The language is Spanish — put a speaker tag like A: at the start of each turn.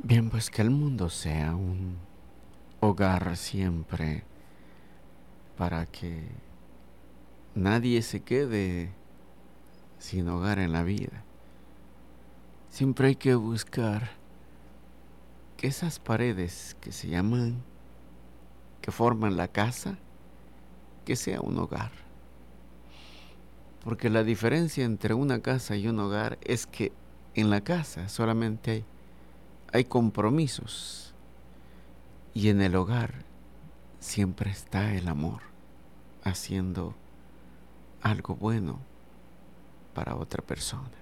A: Bien, pues que el mundo sea un hogar siempre para que nadie se quede sin hogar en la vida. Siempre hay que buscar que esas paredes que se llaman, que forman la casa, que sea un hogar. Porque la diferencia entre una casa y un hogar es que en la casa solamente hay compromisos y en el hogar siempre está el amor haciendo algo bueno para otra persona.